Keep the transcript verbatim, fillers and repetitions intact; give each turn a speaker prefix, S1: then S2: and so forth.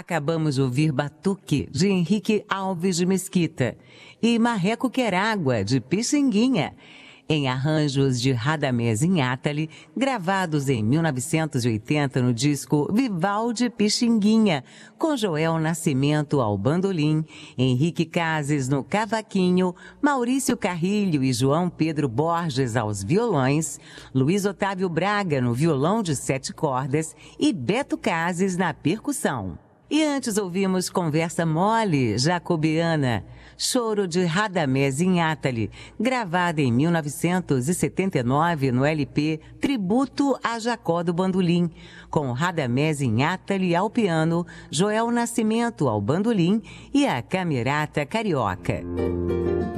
S1: Acabamos de ouvir Batuque, de Henrique Alves de Mesquita, e Marreco Quer Água, de Pixinguinha, em arranjos de Radamés Inátali, gravados em mil novecentos e oitenta no disco Vivaldi Pixinguinha, com Joel Nascimento ao bandolim, Henrique Cases no cavaquinho, Maurício Carrilho e João Pedro Borges aos violões, Luiz Otávio Braga no violão de sete cordas e Beto Cases na percussão. E antes ouvimos Conversa Mole, Jacobiana, Choro de Radamés Inátali, gravada em mil novecentos e setenta e nove no L P Tributo a Jacó do Bandolim, com Radamés Inátali ao piano, Joel Nascimento ao bandolim e a Camerata Carioca.